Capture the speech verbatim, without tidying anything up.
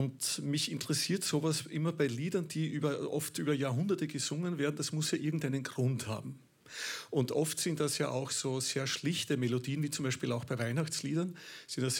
Und mich interessiert sowas immer bei Liedern, die über, oft über Jahrhunderte gesungen werden, das muss ja irgendeinen Grund haben. Und oft sind das ja auch so sehr schlichte Melodien, wie zum Beispiel auch bei Weihnachtsliedern, sind das